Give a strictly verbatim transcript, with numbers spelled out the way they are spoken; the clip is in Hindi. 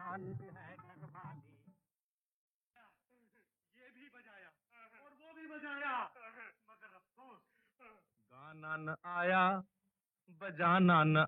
जान भी है घरवाली। ये भी बजाया और वो भी बजाया, मगर अफसोस गाना न आया बजाना न